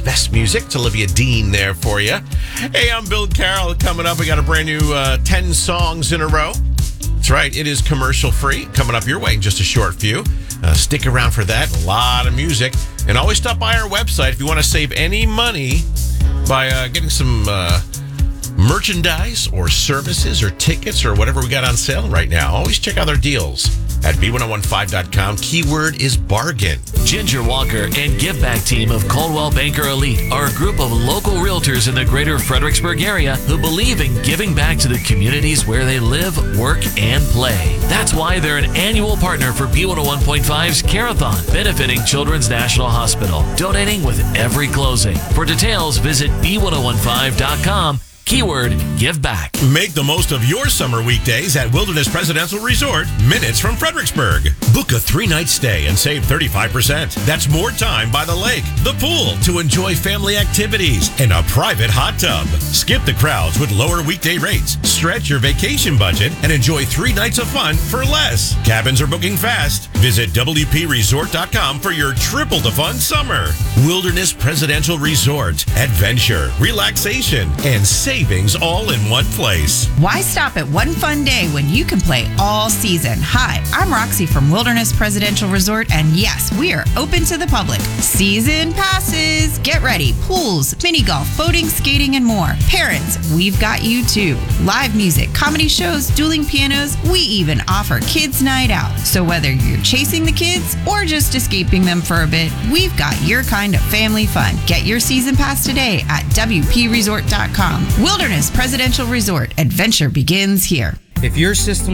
best music. It's Olivia Dean there for you. Hey, I'm Bill Carroll. Coming up, we got a brand new 10 songs in a row. That's right. It is commercial free. Coming up your way in just a short few. Stick around for that. A lot of music. And always stop by our website if you want to save any money by getting some merchandise or services or tickets or whatever we got on sale right now. Always check out our deals at b1015.com. Keyword is bargain. Ginger Walker and Give Back team of Coldwell Banker Elite are a group of local realtors in the greater Fredericksburg area who believe in giving back to the communities where they live, work, and play. That's why they're an annual partner for B101.5's Carathon, benefiting Children's National Hospital, donating with every closing. For details, visit b1015.com. Keyword, give back. Make the most of your summer weekdays at Wilderness Presidential Resort, minutes from Fredericksburg. Book a 3-night stay and save 35%. That's more time by the lake, the pool, to enjoy family activities, and a private hot tub. Skip the crowds with lower weekday rates. Stretch your vacation budget and enjoy 3 nights of fun for less. Cabins are booking fast. Visit WPResort.com for your triple the fun summer. Wilderness Presidential Resort. Adventure, relaxation, and savings all in one place. Why stop at one fun day when you can play all season? Hi, I'm Roxy from Wilderness Presidential Resort, and yes, we are open to the public. Season passes. Get ready. Pools, mini golf, boating, skating, and more. Parents, we've got you too. Live music, comedy shows, dueling pianos. We even offer kids' night out. So whether you're chasing the kids or just escaping them for a bit, we've got your kind of family fun. Get your season pass today at WPResort.com. Wilderness Presidential Resort. Adventure begins here. If your system